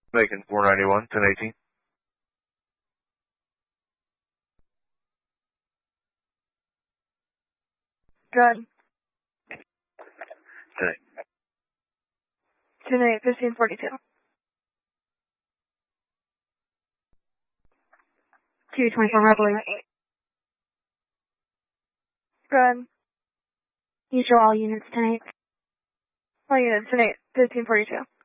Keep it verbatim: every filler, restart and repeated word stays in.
Macon, four ninety-one, ten eighteen. Good. ten eight. ten eight, fifteen forty-two. two twenty-four Reveille. Good. You show all units ten eight. All units ten eight, fifteen forty-two.